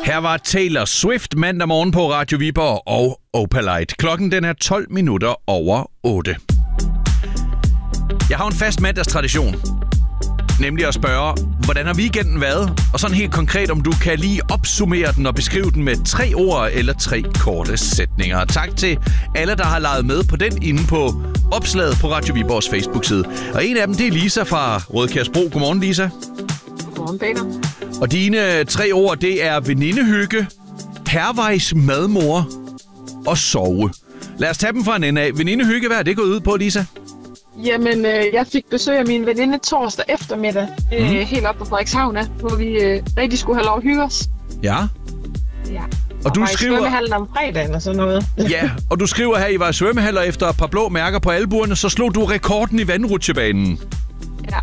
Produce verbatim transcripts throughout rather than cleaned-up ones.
Her var Taylor Swift mandag morgen på Radio Viborg og Opalite. Klokken den er tolv minutter over otte. Jeg har en fast mandagstradition. Nemlig at spørge, hvordan har weekenden været? Og sådan helt konkret, om du kan lige opsummere den og beskrive den med tre ord eller tre korte sætninger. Tak til alle, der har leget med på den inde på opslaget på Radio Viborgs Facebook-side. Og en af dem, det er Lisa fra Rødkærsbro. Godmorgen, Lisa. Godmorgen, Peter. Og dine tre ord, det er venindehygge, hervejs madmor og sove. Lad os tage dem fra en ende af. Venindehygge, hvad er det gået ud på, Lisa? Jamen, øh, jeg fik besøg af min veninde torsdag eftermiddag, øh, mm. helt op på Frederikshavn, hvor vi øh, rigtig skulle have lov at hygge os. Ja. Ja. Og, og du var skriver... i svømmehallen om fredagen og sådan noget. Ja, og du skriver her, I var i svømmehaller efter et par blå mærker på albuerne, så slog du rekorden i vandrutsjebanen. Ja.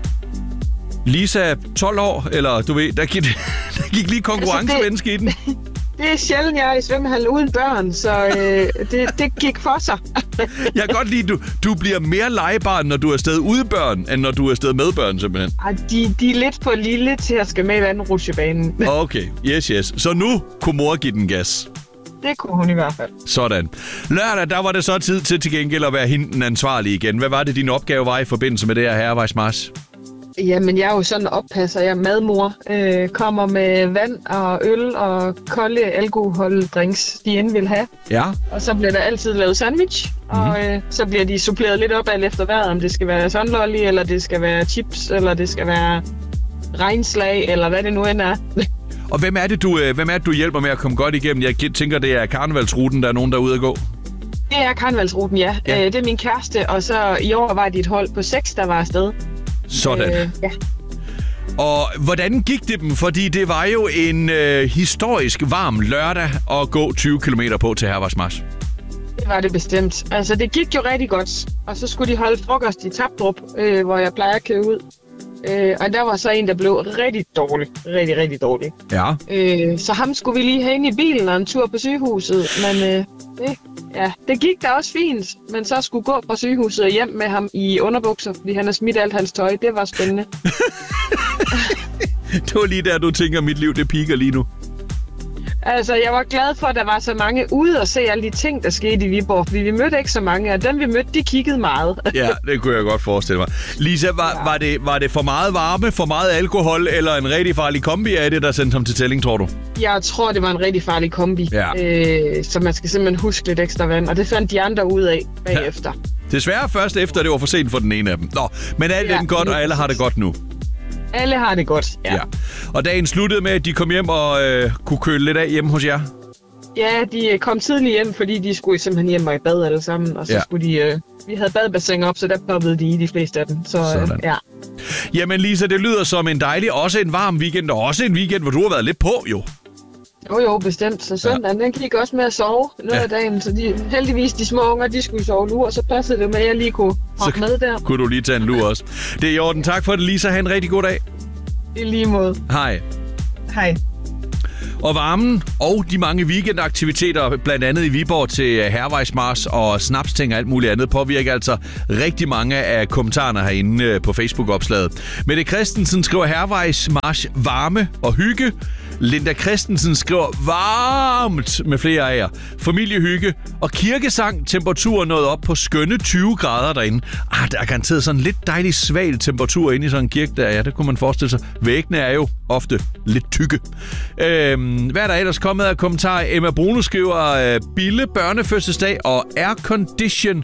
Lisa, tolv år, eller du ved, der gik, der gik lige konkurrencemenneske altså, i den. Det er sjældent, jeg er i svømmehallen uden børn, så øh, det, det gik for sig. Jeg kan godt lide, at du, du bliver mere legebarn, når du er afsted ude børn, end når du er afsted med børn, simpelthen. Ej, de, de er lidt for lille til at skal med i vandrutsjebanen. Okay, yes, yes. Så nu kunne mor give den gas. Det kunne hun i hvert fald. Sådan. Lørdag, der var det så tid til til gengæld at være hende den ansvarlige igen. Hvad var det, din opgave var i forbindelse med det her herrevejsmarch? Jamen, jeg er jo sådan oppasser. Jeg er madmor. Øh, kommer med vand og øl og kolde alkoholdrinks, de end vil have. Ja. Og så bliver der altid lavet sandwich. Mm-hmm. Og øh, så bliver de suppleret lidt op alt efter vejret, om det skal være sunlolly, eller det skal være chips, eller det skal være regnslag, eller hvad det nu end er. Og hvem er det, du, hvem er det, du hjælper med at komme godt igennem? Jeg tænker, det er karnevalsruten, der er nogen, der er ude at gå. Det er karnevalsruten, ja. ja. Øh, det er min kæreste, og så i år var det et hold på seks, der var afsted. Sådan. Øh, ja. Og hvordan gik det dem? Fordi det var jo en øh, historisk varm lørdag at gå tyve kilometer på til herrevejsmarch. Det var det bestemt. Altså, det gik jo rigtig godt. Og så skulle de holde frokost i Tapdrup, øh, hvor jeg plejer at køre ud. Øh, og der var så en, der blev rigtig dårlig. Rigtig, rigtig dårlig. Ja. Øh, så ham skulle vi lige have ind i bilen og en tur på sygehuset. Men øh, det, ja, det gik da også fint. Men så skulle gå fra sygehuset og hjem med ham i underbukser, fordi han har smidt alt hans tøj. Det var spændende. Det var lige der, du tænker, mit liv det piker lige nu. Altså, jeg var glad for, at der var så mange ude og se alle de ting, der skete i Viborg. Fordi vi mødte ikke så mange, og dem vi mødte, de kiggede meget. Ja, det kunne jeg godt forestille mig. Lisa, var, ja. var, det, var det for meget varme, for meget alkohol, eller en rigtig farlig kombi af det, der sendte ham til tælling, tror du? Jeg tror, det var en rigtig farlig kombi. Ja. Øh, så man skal simpelthen huske lidt ekstra vand, og det fandt de andre ud af bagefter. Ja. Desværre først efter, det var for sent for den ene af dem. Nå, men alt ja, er godt, og alle har det godt nu. Alle har det godt, ja. ja. Og dagen sluttede med, at de kom hjem og øh, kunne køle lidt af hjemme hos jer? Ja, de kom tidligt hjem, fordi de skulle simpelthen hjem og i bad alle sammen. Og så ja. skulle de... Øh, vi havde badebassin op, så der poppede de i de fleste af dem. Så øh, ja. Jamen Lisa, det lyder som en dejlig, også en varm weekend, og også en weekend, hvor du har været lidt på, jo. Jo, jo, bestemt. Så søndagen, ja. den gik også med at sove noget ja. af dagen. Så de, heldigvis, de små unger, de skulle sove lur, og så passede det med, at jeg lige kunne hoppe med der. Kunne du lige tage en lur også. Det er i orden. Tak for det, Lisa. Ha' en rigtig god dag. I lige måde. Hej. Hej. Og varmen og de mange weekendaktiviteter, blandt andet i Viborg til herrevejsmarch og snapsting og alt muligt andet, påvirker altså rigtig mange af kommentarerne herinde på Facebook-opslaget. Mette Christensen skriver herrevejsmarch varme og hygge. Linda Christensen skriver varmt med flere af jer. Familiehygge og kirkesang. Temperaturen nåede op på skønne tyve grader derinde. Ah, der er garanteret sådan lidt dejlig svag temperatur inde i sådan en kirke der. Ja, det kunne man forestille sig. Væggene er jo ofte lidt tykke. Øhm, hvad er der ellers kommet af kommentarer? Emma Bruno skriver øh, Bille børnefødselsdag og aircondition.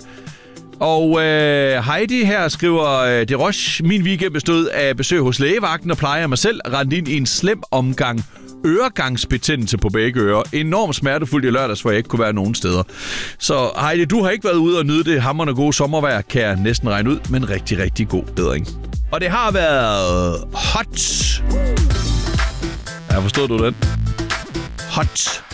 Og øh, Heidi her skriver, øh, det Roche, min weekend bestod af besøg hos lægevagten og plejer mig selv, rendt ind i en slem omgang øregangsbetændelse på begge ører. Enormt smertefuldt i lørdags, hvor jeg ikke kunne være nogen steder. Så Heidi, du har ikke været ude og nyde det hamrende gode sommervejr, kan jeg næsten regne ud, men rigtig, rigtig god bedring. Og det har været hot. Ja, forstod du den? Hot.